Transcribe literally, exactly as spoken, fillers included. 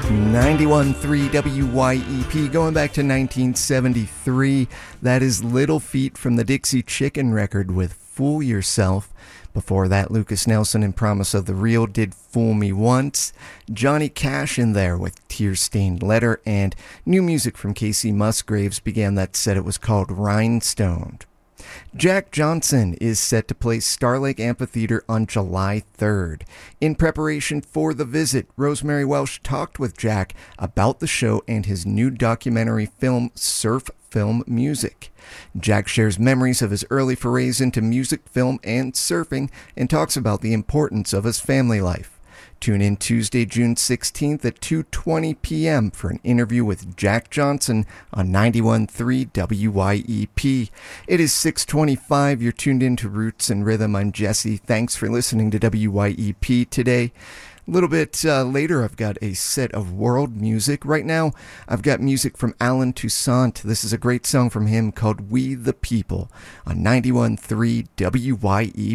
ninety-one point three W Y E P, going back to nineteen seventy-three. That is Little Feat from the Dixie Chicken record with Fool Yourself. Before that, Lucas Nelson and Promise of the Real did Fool Me Once. Johnny Cash in there with Tear-Stained Letter, and new music from Casey Musgraves began that set. It was called Rhinestone. Jack Johnson is set to play Starlake Amphitheater on July third. In preparation for the visit, Rosemary Welsh talked with Jack about the show and his new documentary film, Surf Film Music. Jack shares memories of his early forays into music, film, and surfing, and talks about the importance of his family life. Tune in Tuesday, June sixteenth at two twenty p.m. for an interview with Jack Johnson on ninety-one point three W Y E P. It is six twenty-five. You're tuned in to Roots and Rhythm. I'm Jesse. Thanks for listening to W Y E P today. A little bit uh, later, I've got a set of world music. Right now, I've got music from Alan Toussaint. This is a great song from him called We the People on ninety-one point three W Y E